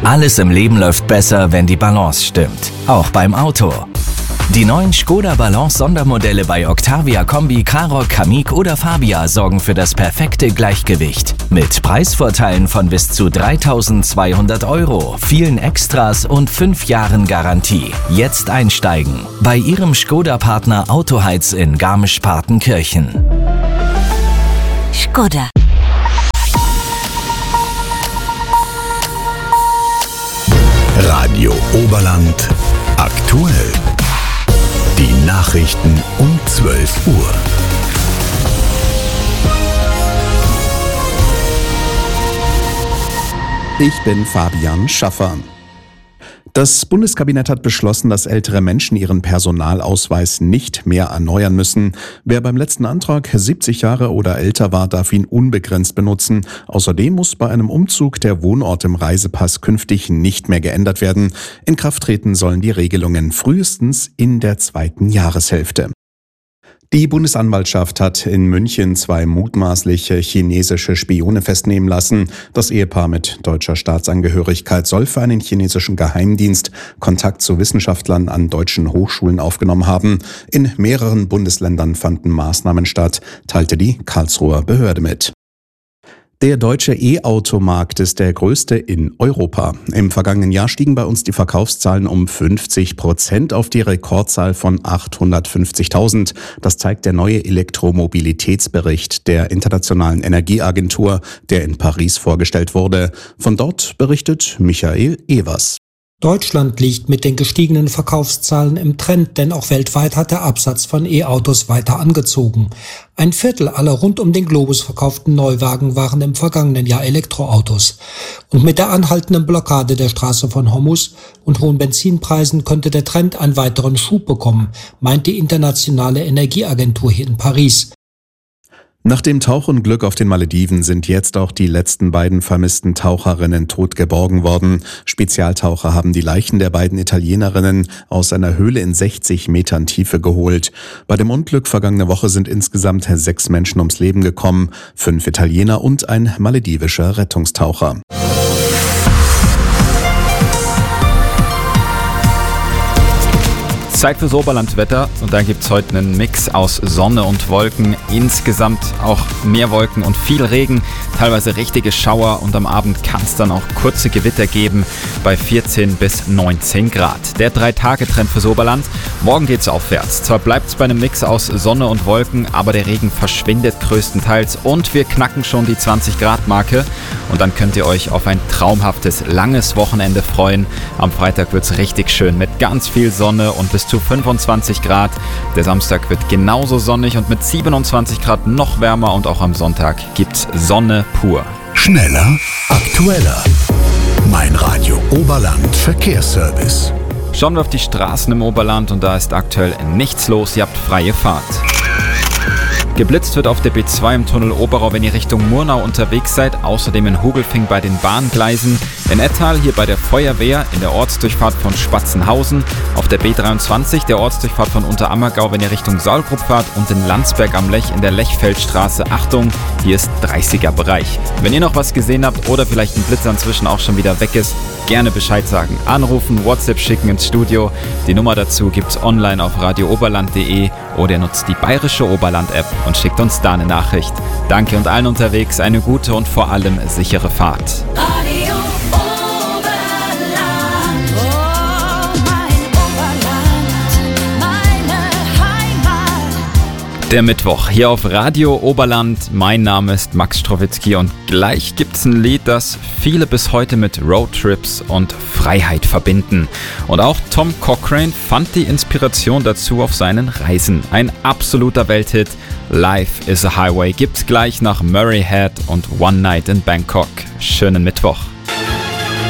Alles im Leben läuft besser, wenn die Balance stimmt. Auch beim Auto. Die neuen Škoda Balance Sondermodelle bei Octavia Kombi, Karoq, Kamiq oder Fabia sorgen für das perfekte Gleichgewicht. Mit Preisvorteilen von bis zu 3.200 €, vielen Extras und 5 Jahren Garantie. Jetzt einsteigen. Bei Ihrem Škoda-Partner Autoheiz in Garmisch-Partenkirchen. Škoda. Radio Oberland aktuell. Die Nachrichten um 12 Uhr. Ich bin Fabian Schaffer. Das Bundeskabinett hat beschlossen, dass ältere Menschen ihren Personalausweis nicht mehr erneuern müssen. Wer beim letzten Antrag 70 Jahre oder älter war, darf ihn unbegrenzt benutzen. Außerdem muss bei einem Umzug der Wohnort im Reisepass künftig nicht mehr geändert werden. In Kraft treten sollen die Regelungen frühestens in der 2. Jahreshälfte. Die Bundesanwaltschaft hat in München 2 mutmaßliche chinesische Spione festnehmen lassen. Das Ehepaar mit deutscher Staatsangehörigkeit soll für einen chinesischen Geheimdienst Kontakt zu Wissenschaftlern an deutschen Hochschulen aufgenommen haben. In mehreren Bundesländern fanden Maßnahmen statt, teilte die Karlsruher Behörde mit. Der deutsche E-Auto-Markt ist der größte in Europa. Im vergangenen Jahr stiegen bei uns die Verkaufszahlen um 50% auf die Rekordzahl von 850.000. Das zeigt der neue Elektromobilitätsbericht der Internationalen Energieagentur, der in Paris vorgestellt wurde. Von dort berichtet Michael Evers. Deutschland liegt mit den gestiegenen Verkaufszahlen im Trend, denn auch weltweit hat der Absatz von E-Autos weiter angezogen. 1/4 aller rund um den Globus verkauften Neuwagen waren im vergangenen Jahr Elektroautos. Und mit der anhaltenden Blockade der Straße von Hormuz und hohen Benzinpreisen könnte der Trend einen weiteren Schub bekommen, meint die Internationale Energieagentur hier in Paris. Nach dem Tauchunglück auf den Malediven sind jetzt auch die letzten beiden vermissten Taucherinnen tot geborgen worden. Spezialtaucher haben die Leichen der beiden Italienerinnen aus einer Höhle in 60 Metern Tiefe geholt. Bei dem Unglück vergangene Woche sind insgesamt 6 Menschen ums Leben gekommen, 5 Italiener und ein maledivischer Rettungstaucher. Zeit fürs Oberlandwetter und da gibt's heute einen Mix aus Sonne und Wolken. Insgesamt auch mehr Wolken und viel Regen, teilweise richtige Schauer und am Abend kann es dann auch kurze Gewitter geben bei 14 bis 19 Grad. Der 3-Tage-Trend fürs Oberland. Morgen geht's aufwärts. Zwar bleibt's bei einem Mix aus Sonne und Wolken, aber der Regen verschwindet größtenteils und wir knacken schon die 20-Grad-Marke. Und dann könnt ihr euch auf ein traumhaftes, langes Wochenende freuen. Am Freitag wird's richtig schön mit ganz viel Sonne und bis zu 25 Grad. Der Samstag wird genauso sonnig und mit 27 Grad noch wärmer und auch am Sonntag gibt's Sonne pur. Schneller, aktueller. Mein Radio Oberland Verkehrsservice. Schauen wir auf die Straßen im Oberland und da ist aktuell nichts los. Ihr habt freie Fahrt. Geblitzt wird auf der B2 im Tunnel Oberau, wenn ihr Richtung Murnau unterwegs seid. Außerdem in Hogelfing bei den Bahngleisen. In Ettal hier bei der Feuerwehr, in der Ortsdurchfahrt von Spatzenhausen. Auf der B23 der Ortsdurchfahrt von Unterammergau, wenn ihr Richtung Saulgrub fahrt. Und in Landsberg am Lech in der Lechfeldstraße. Achtung, hier ist 30er-Bereich. Wenn ihr noch was gesehen habt oder vielleicht ein Blitzer inzwischen auch schon wieder weg ist, gerne Bescheid sagen. Anrufen, WhatsApp schicken ins Studio. Die Nummer dazu gibt's online auf radiooberland.de oder ihr nutzt die bayerische Oberland-App und schickt uns da eine Nachricht. Danke und allen unterwegs eine gute und vor allem sichere Fahrt. Radio Oberland, oh mein Oberland, meine Heimat. Der Mittwoch hier auf Radio Oberland. Mein Name ist Max Strowitzki und gleich gibt's ein Lied, das viele bis heute mit Roadtrips und Freiheit verbinden. Und auch Tom Cochrane fand die Inspiration dazu auf seinen Reisen. Ein absoluter Welthit. Life is a Highway gibt's gleich nach Murray Head und One Night in Bangkok. Schönen Mittwoch.